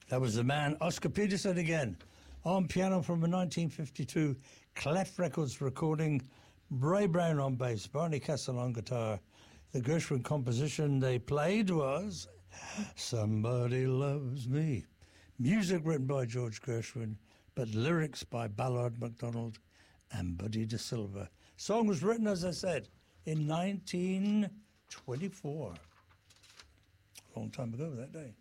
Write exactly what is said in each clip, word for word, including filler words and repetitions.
That was the man, Oscar Peterson again, on piano from a nineteen fifty-two Clef Records recording, Ray Brown on bass, Barney Kessel on guitar. The Gershwin composition they played was Somebody Loves Me. Music written by George Gershwin, but lyrics by Ballard MacDonald and Buddy DeSilva. Song was written, as I said, in nineteen twenty-four. A long time ago that day.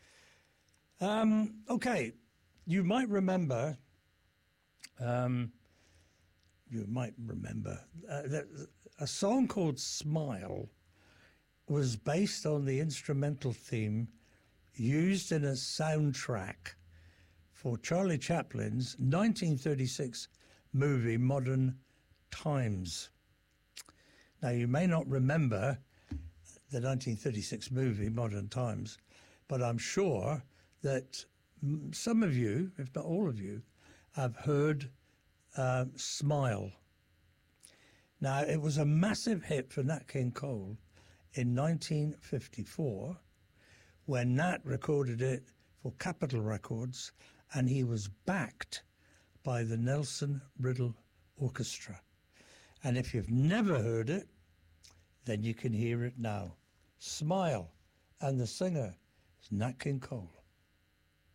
Um, okay, you might remember, um, you might remember, uh, that a song called Smile was based on the instrumental theme used in a soundtrack for Charlie Chaplin's nineteen thirty-six movie Modern Times. Now, you may not remember the nineteen thirty-six movie Modern Times, but I'm sure that some of you, if not all of you, have heard uh, Smile. Now, it was a massive hit for Nat King Cole in nineteen fifty-four when Nat recorded it for Capitol Records, and he was backed by the Nelson Riddle Orchestra. And if you've never heard it, then you can hear it now. Smile, and the singer is Nat King Cole.